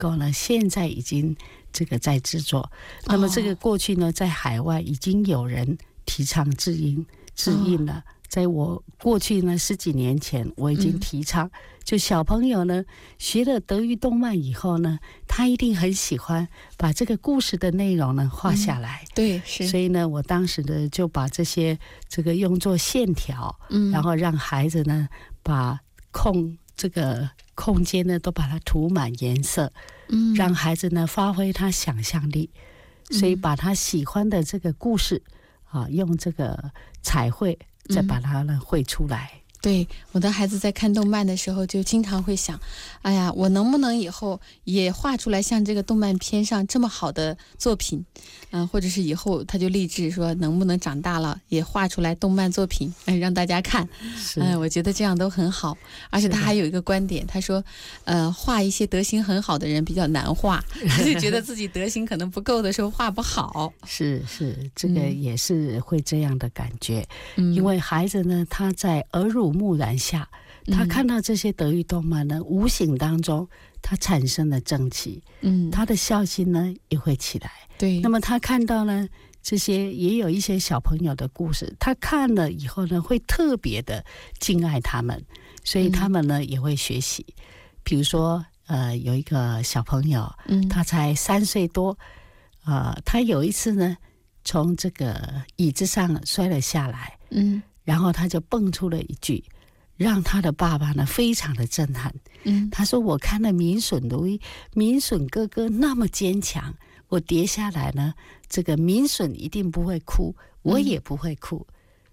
构呢，现在已经这个在制作。那么这个过去呢，在海外已经有人提倡制印了。在我过去呢10几年前，我已经提倡，就小朋友呢学了德语动漫以后呢，他一定很喜欢把这个故事的内容呢画下来。 对，是。 所以呢，我当时呢就把这个用作线条，然后让孩子呢把这个空间呢都把它涂满颜色，让孩子呢发挥他想象力，所以把他喜欢的这个故事用这个彩绘再把它呢绘出来。 对，我的孩子在看动漫的时候就经常会想，哎呀，我能不能以后也画出来像这个动漫片上这么好的作品，或者是以后他就立志说能不能长大了也画出来动漫作品，让大家看。我觉得这样都很好。而且他还有一个观点，他说画一些德行很好的人比较难画，他就觉得自己德行可能不够的时候画不好。 是，这个也是会这样的感觉。因为孩子呢，他在耳濡目染下，他看到这些德语动漫呢，无形当中他产生了正气，他的孝心呢也会起来。 对， 那么他看到呢这些也有一些小朋友的故事，他看了以后呢会特别的敬爱他们，所以他们呢也会学习。比如说有一个小朋友，他才3岁多，他有一次呢从这个椅子上摔了下来，然后他就蹦出了一句，让他的爸爸呢非常的震撼。他说，我看了民笋哥哥那么坚强，我跌下来呢，这个民笋一定不会哭，我也不会哭。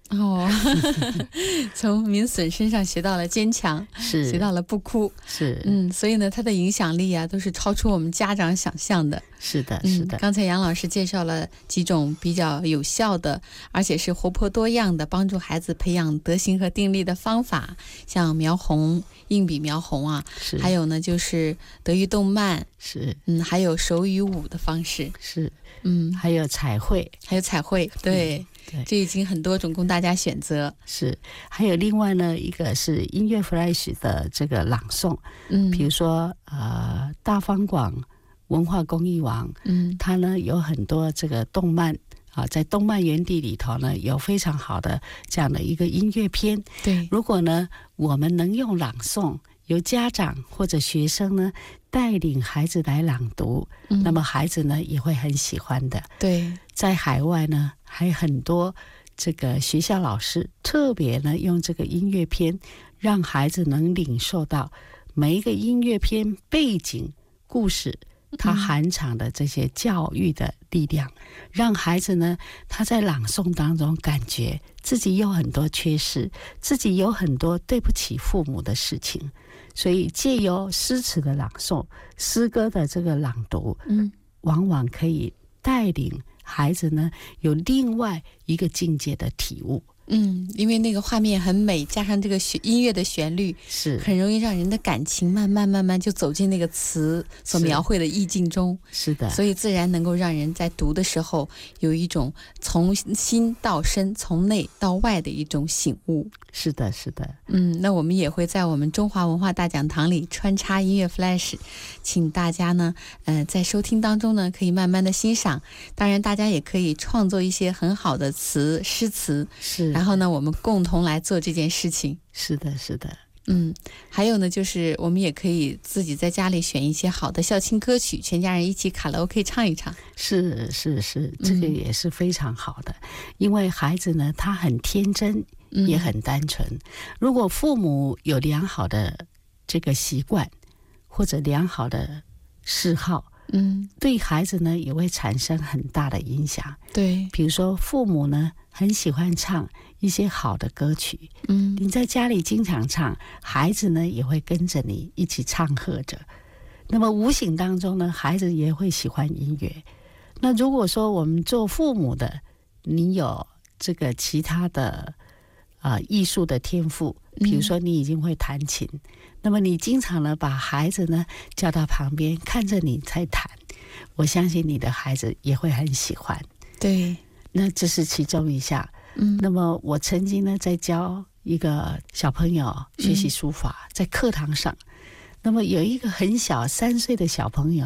从民笋身上学到了坚强， 是学到了不哭， 是所以呢，他的影响力啊，都是超出我们家长想象的。 是的。 刚才杨老师介绍了几种比较有效的，而且是活泼多样的，帮助孩子培养德行和定力的方法，像描红、硬笔描红啊，还有呢就是德语动漫， 是还有手语舞的方式， 是还有彩绘， 对。这已经很多种供大家选择。 是，还有另外呢一个是音乐 Flash 的这个朗诵，比如说大方广文化公益网，它呢有很多这个动漫在动漫园地里头呢有非常好的这样的一个音乐片。 对， 如果呢我们能用朗诵，由家长或者学生呢带领孩子来朗读，那么孩子呢也会很喜欢的。 对， 在海外呢还有很多这个学校老师特别呢用这个音乐片，让孩子能领受到每一个音乐片背景故事它含藏的这些教育的力量，让孩子呢他在朗诵当中感觉自己有很多缺失，自己有很多对不起父母的事情，所以借由诗词的朗诵，诗歌的这个朗读，往往可以带领孩子呢有另外一个境界的体悟。 因为那个画面很美，加上这个音乐的旋律， 是很容易让人的感情慢慢就走进那个词所描绘的意境中。 是的， 所以自然能够让人在读的时候有一种从心到身，从内到外的一种醒悟。 是的。 那我们也会在我们中华文化大讲堂里穿插音乐 Flash， 请大家呢在收听当中呢可以慢慢的欣赏，当然大家也可以创作一些很好的诗词， 是， 然后呢我们共同来做这件事情。 是的。 还有呢就是我们也可以自己在家里选一些好的孝亲歌曲，全家人一起卡拉 OK 唱一唱。 是，这个也是非常好的。因为孩子呢他很天真也很单纯，如果父母有良好的这个习惯或者良好的嗜好，对孩子呢也会产生很大的影响。 对， 比如说父母呢很喜欢唱一些好的歌曲，你在家里经常唱，孩子呢也会跟着你一起唱和着，那么无形当中呢孩子也会喜欢音乐。那如果说我们做父母的，你有这个其他的艺术的天赋，比如说你已经会弹琴，那么你经常呢把孩子呢叫到旁边看着你在弹，我相信你的孩子也会很喜欢。 对， 那这是其中一项。那么我曾经呢在教一个小朋友学习书法，在课堂上，那么有一个很小3岁的小朋友